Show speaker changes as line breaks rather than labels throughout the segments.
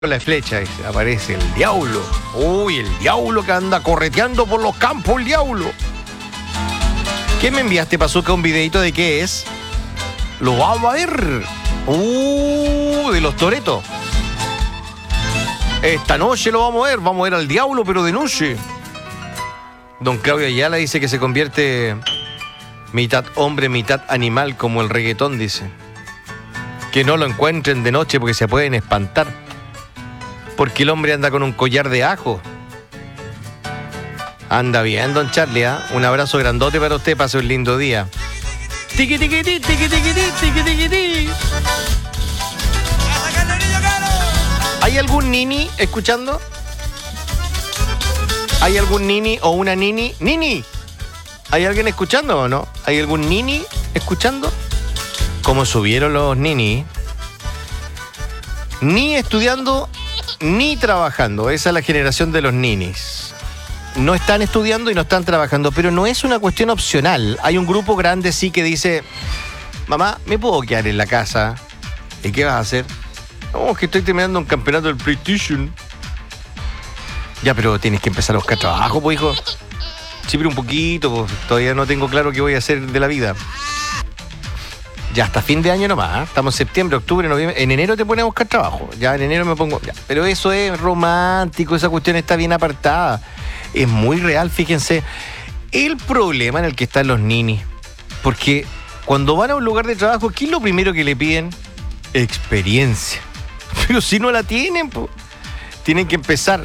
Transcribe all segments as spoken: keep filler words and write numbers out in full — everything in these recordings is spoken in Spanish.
la flecha y aparece el diablo. Uy, el diablo que anda correteando por los campos, el diablo. ¿Qué me enviaste, Pazuca? ¿Un videito de qué es? Lo vamos a ver. Uh, de los toretos. Esta noche lo vamos a ver. Vamos a ver al diablo, pero de noche. Don Claudio Ayala dice que se convierte mitad hombre, mitad animal, como el reggaetón, dice. Que no lo encuentren de noche porque se pueden espantar. Porque el hombre anda con un collar de ajo. Anda bien, don Charlie, ¿eh? Un abrazo grandote para usted, pase un lindo día. Tiqui, tiqui, tiqui, tiqui, tiqui, tiqui, tiqui, tiqui. ¿Hay algún nini escuchando? ¿Hay algún nini o una nini? ¡Nini! ¿Hay alguien escuchando o no? ¿Hay algún nini escuchando? ¿Cómo subieron los nini? Ni estudiando ni trabajando. Esa es la generación de los ninis. No están estudiando y no están trabajando, pero no es una cuestión opcional. Hay un grupo grande sí que dice: mamá, ¿me puedo quedar en la casa? ¿Y qué vas a hacer? No, que estoy terminando un campeonato del PlayStation. Ya, pero tienes que empezar a buscar trabajo, pues, hijo. Sí, pero un poquito, pues, todavía no tengo claro qué voy a hacer de la vida. Ya hasta fin de año nomás, ¿eh? Estamos en septiembre, octubre, noviembre. En enero te pones a buscar trabajo. Ya en enero me pongo. Ya. Pero eso es romántico, esa cuestión está bien apartada. Es muy real, fíjense. El problema en el que están los ninis. Porque cuando van a un lugar de trabajo, ¿qué es lo primero que le piden? Experiencia. Pero si no la tienen, pues, tienen que empezar.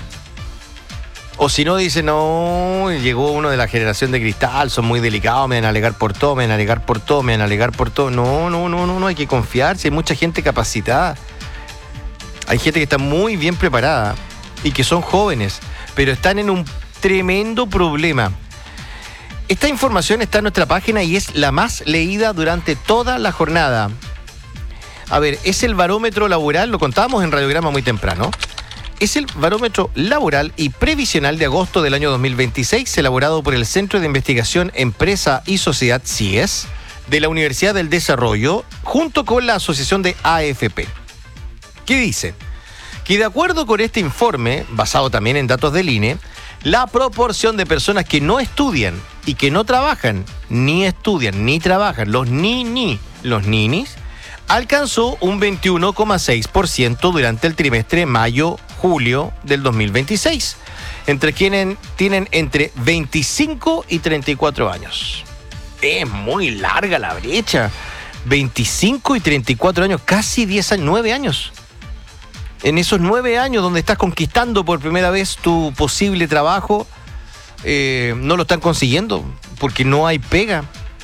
O si no, dicen, no, llegó uno de la generación de cristal, son muy delicados, me van a alegar por todo, me van a alegar por todo, me van a alegar por todo. No, no, no, no, no, hay que confiarse, hay mucha gente capacitada. Hay gente que está muy bien preparada y que son jóvenes, pero están en un tremendo problema. Esta información está en nuestra página y es la más leída durante toda la jornada. A ver, es el barómetro laboral, lo contábamos en Radiograma muy temprano. Es el barómetro laboral y previsional de agosto del año dos mil veintiséis, elaborado por el Centro de Investigación Empresa y Sociedad C I E S de la Universidad del Desarrollo, junto con la Asociación de A F P. ¿Qué dice? Que de acuerdo con este informe, basado también en datos del I N E, la proporción de personas que no estudian y que no trabajan, ni estudian, ni trabajan, los ni, ni, los ninis, alcanzó un veintiuno coma seis por ciento durante el trimestre mayo-julio del dos mil veintiséis, entre quienes tienen entre veinticinco y treinta y cuatro años. Es muy larga la brecha. veinticinco y treinta y cuatro años, casi diez años, nueve años. En esos nueve años donde estás conquistando por primera vez tu posible trabajo, eh, no lo están consiguiendo porque no hay pega.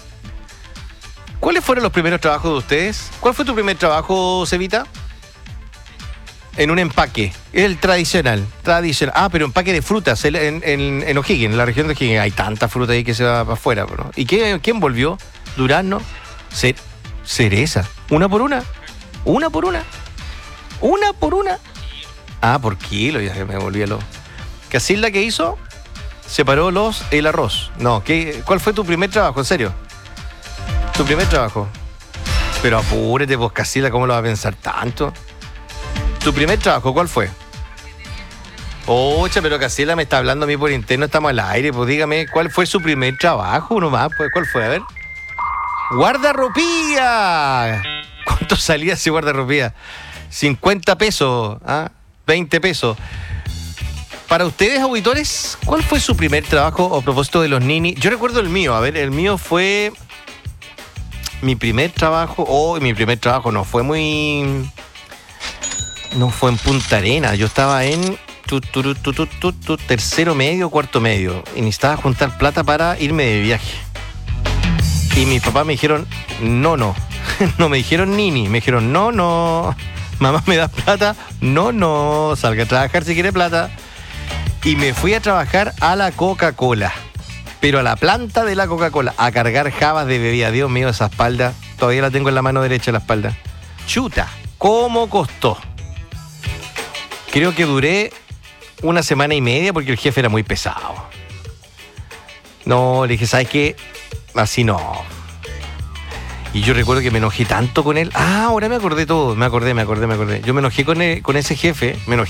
¿Cuáles fueron los primeros trabajos de ustedes? ¿Cuál fue tu primer trabajo, Cevita? En un empaque. El tradicional. tradicional. Ah, pero empaque de frutas en, en, en O'Higgins, en la región de O'Higgins. Hay tanta fruta ahí que se va para afuera, ¿no? ¿Y qué, quién volvió? Durazno. Ce- cereza. ¿Una por una? ¿Una por una? ¿Una por una? Ah, por kilo, ya me volví a lo... ¿Casilda qué hizo? Separó los, el arroz. No, ¿qué, ¿cuál fue tu primer trabajo? ¿En serio? Tu primer trabajo. Pero apúrate, pues, Casilda, ¿cómo lo vas a pensar tanto? ¿Tu primer trabajo cuál fue? Ocha, pero Casilda me está hablando a mí por interno, estamos al aire, pues dígame, ¿cuál fue su primer trabajo? Uno más, pues, ¿cuál fue? A ver. ¡Guardarropía! ¿Cuánto salía ese guardarropía? cincuenta pesos, ¿ah? veinte pesos. Para ustedes, auditores, ¿cuál fue su primer trabajo a propósito de los ninis? Yo recuerdo el mío, a ver, el mío fue... Mi primer trabajo, oh, mi primer trabajo no fue muy... No fue en Punta Arenas, yo estaba en tu, tu, tu, tu, tu, tu, tercero medio, cuarto medio, y necesitaba juntar plata para irme de viaje. Y mis papás me dijeron, no, no, no me dijeron nini, me dijeron, no, no, mamá, ¿me das plata? No, no, salga a trabajar si quiere plata. Y me fui a trabajar a la Coca-Cola. Pero a la planta de la Coca-Cola, a cargar jabas de bebida. Dios mío, esa espalda, todavía la tengo en la mano derecha, la espalda. Chuta, ¿cómo costó? Creo que duré una semana y media porque el jefe era muy pesado. No, le dije, ¿sabes qué? Así no. Y yo recuerdo que me enojé tanto con él. Ah, ahora me acordé todo. Me acordé, me acordé, me acordé. Yo me enojé con, el- con ese jefe. Me enojé